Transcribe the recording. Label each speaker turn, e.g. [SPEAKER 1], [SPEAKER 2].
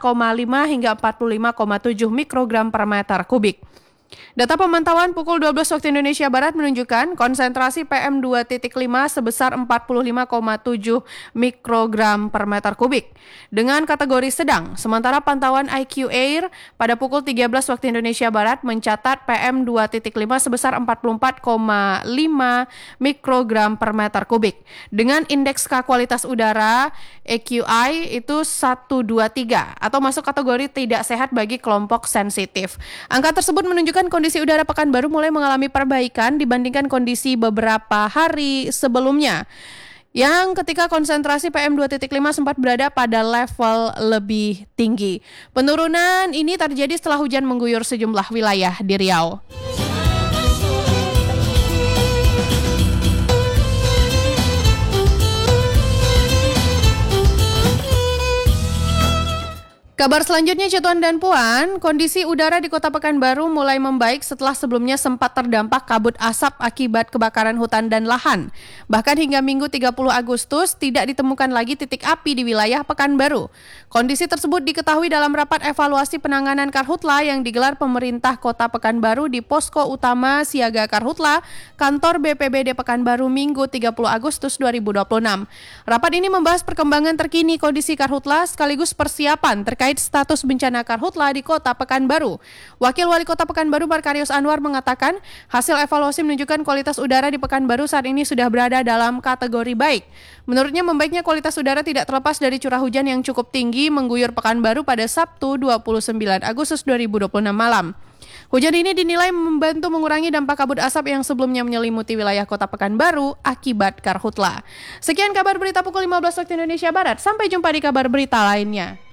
[SPEAKER 1] hingga 45,7 mikrogram per meter kubik. Data pemantauan pukul 12 waktu Indonesia Barat menunjukkan konsentrasi PM2.5 sebesar 45,7 mikrogram per meter kubik dengan kategori sedang. Sementara pantauan IQ Air pada pukul 13 waktu Indonesia Barat mencatat PM2.5 sebesar 44,5 mikrogram per meter kubik. Dengan indeks kualitas udara AQI itu 123 atau masuk kategori tidak sehat bagi kelompok sensitif. Angka tersebut menunjukkan kondisi udara Pekanbaru mulai mengalami perbaikan dibandingkan kondisi beberapa hari sebelumnya, yang ketika konsentrasi PM2.5 sempat berada pada level lebih tinggi. Penurunan ini terjadi setelah hujan mengguyur sejumlah wilayah di Riau. Kabar selanjutnya, Cituan dan Puan, kondisi udara di Kota Pekanbaru mulai membaik setelah sebelumnya sempat terdampak kabut asap akibat kebakaran hutan dan lahan. Bahkan hingga Minggu 30 Agustus tidak ditemukan lagi titik api di wilayah Pekanbaru. Kondisi tersebut diketahui dalam rapat evaluasi penanganan Karhutla yang digelar pemerintah Kota Pekanbaru di Posko Utama Siaga Karhutla, kantor BPBD Pekanbaru Minggu 30 Agustus 2026. Rapat ini membahas perkembangan terkini kondisi Karhutla sekaligus persiapan terkait status bencana Karhutla di Kota Pekanbaru. Wakil Wali Kota Pekanbaru Barkarius Anwar mengatakan, hasil evaluasi menunjukkan kualitas udara di Pekanbaru saat ini sudah berada dalam kategori baik. Menurutnya, membaiknya kualitas udara tidak terlepas dari curah hujan yang cukup tinggi mengguyur Pekanbaru pada Sabtu 29 Agustus 2026 malam. Hujan ini dinilai membantu mengurangi dampak kabut asap yang sebelumnya menyelimuti wilayah Kota Pekanbaru akibat Karhutla. Sekian kabar berita pukul 15 waktu Indonesia Barat. Sampai jumpa di kabar berita lainnya.